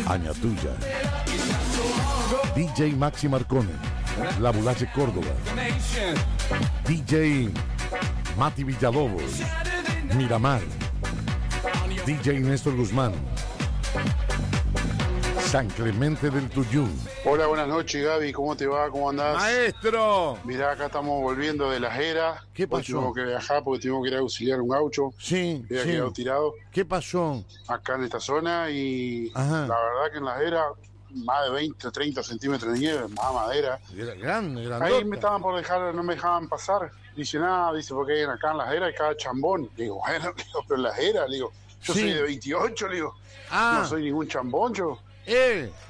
Añatuya, DJ Maxi Marcone, La Bulache Córdoba, DJ Mati Villalobos, Miramar, DJ Néstor Guzmán, San Clemente del Tuyú. Hola, buenas noches, Gaby. ¿Cómo te va? ¿Cómo andás? ¡Maestro! Mirá, acá estamos volviendo de Las Heras. ¿Qué pasó? Hoy tuvimos que viajar porque tuvimos que ir a auxiliar un gaucho. Sí, Había sí. quedado tirado ¿Qué pasó? acá en esta zona y Ajá. la verdad que en Las Heras más de 20 o 30 centímetros de nieve, más madera. Era grande, Ahí grandota. me estaban por dejar, no me dejaban pasar. Dice, nada, dice, porque acá en Las Heras hay cada chambón. Le digo, bueno, le digo, pero en Las Heras, le digo, yo Sí. soy de 28, le digo, Ah. no soy ningún chambón, yo.